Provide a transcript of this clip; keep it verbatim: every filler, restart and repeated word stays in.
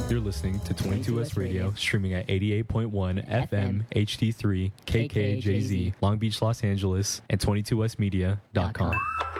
You're listening to twenty-two S Radio, streaming at eighty-eight point one F M, H D three, K K J Z, Long Beach, Los Angeles, and twenty-two S media dot com.